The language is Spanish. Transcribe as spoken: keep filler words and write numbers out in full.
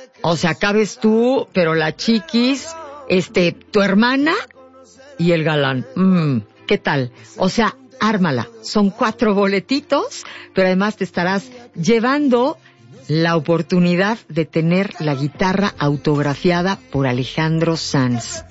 O sea, cabes tú, pero la chiquis, este, tu hermana y el galán. Mm, ¿qué tal? O sea, ármala. Son cuatro boletitos, pero además te estarás llevando la oportunidad de tener la guitarra autografiada por Alejandro Sanz.